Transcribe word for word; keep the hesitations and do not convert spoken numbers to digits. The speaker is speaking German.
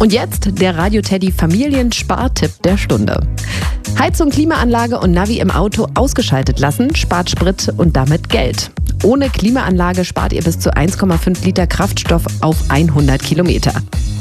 Und jetzt der Radio Teddy Familienspartipp der Stunde. Heizung, Klimaanlage und Navi im Auto ausgeschaltet lassen, spart Sprit und damit Geld. Ohne Klimaanlage spart ihr bis zu eins Komma fünf Liter Kraftstoff auf hundert Kilometer.